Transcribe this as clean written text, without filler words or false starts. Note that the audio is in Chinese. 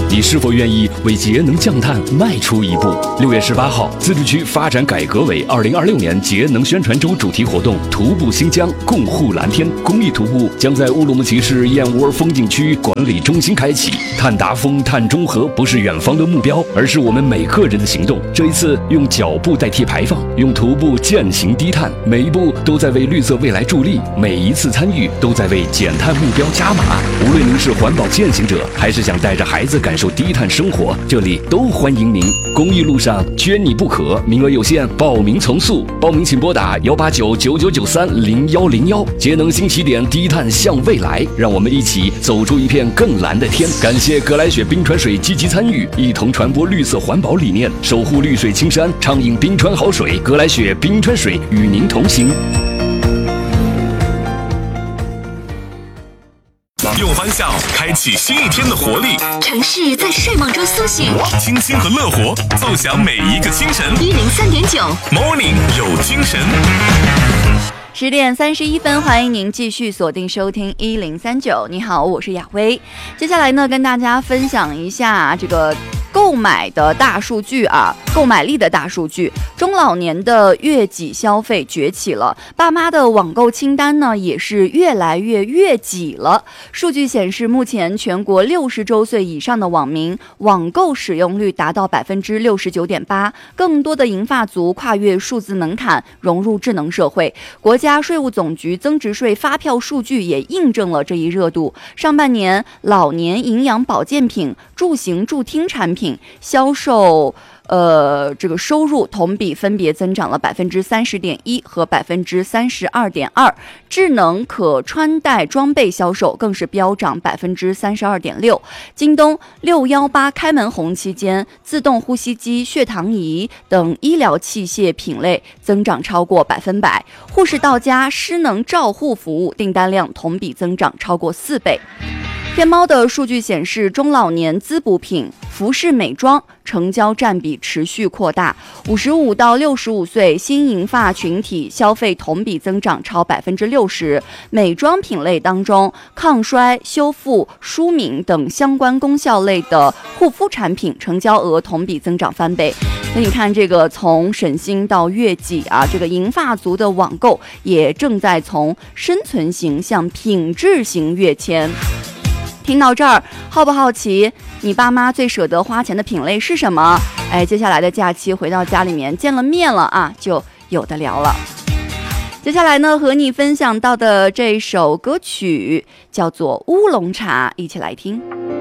你是否愿意为节能降碳迈出一步？6月18号，自治区发展改革委2026年节能宣传周主题活动“徒步新疆，共护蓝天”公益徒步将在乌鲁木齐市燕窝风景区管理中心开启。碳达峰、碳中和不是远方的目标，而是我们每个人的行动。这一次，用脚步代替排放，用徒步践行低碳，每一步都在为绿色未来助力，每一次参与都在为减碳目标加码。无论您是环保践行者，还是想带着孩子感受低碳生活，这里都欢迎您。公益路上缺你不可，名额有限，报名从速。报名请拨打18999930101。节能新起点，低碳向未来，让我们一起走出一片更蓝的天。感谢格莱雪冰川水积极参与，一同传播绿色环保理念，守护绿水青山，畅饮冰川好水。格莱雪冰川水与您同行。 用欢笑开启新一天的活力， 城市在睡梦中苏醒， 清新和乐活奏响每一个清晨。 103.9 Morning 有精神。 10点31分，欢迎您继续锁定收听1039。你好，我是雅薇。接下来呢，跟大家分享一下这个购买的大数据啊，购买力的大数据。中老年的月挤消费崛起了，爸妈的网购清单呢也是越来越月挤了。数据显示，目前全国60周岁以上的网民网购使用率达到69.8%，更多的银发族跨越数字门槛，融入智能社会。国家税务总局增值税发票数据也印证了这一热度。上半年，老年营养保健品、助行助听产品销售这个收入同比分别增长了30.1%和32.2%，智能可穿戴装备销售更是飙涨32.6%。京东618开门红期间，自动呼吸机、血糖仪等医疗器械品类增长超过100%，护士到家失能照护服务订单量同比增长超过4倍。天猫的数据显示，中老年滋补品、服饰美妆成交占比持续扩大，55到65岁新银发群体消费同比增长超60%。美妆品类当中，抗衰、修复、舒敏等相关功效类的护肤产品成交额同比增长翻倍。所以你看，这个从省心到月挤啊，这个银发族的网购也正在从生存型向品质型跃迁。听到这儿，好不好奇你爸妈最舍得花钱的品类是什么？接下来的假期回到家里面见了面了啊，就有的聊了。接下来呢，和你分享到的这首歌曲叫做《乌龙茶》，一起来听。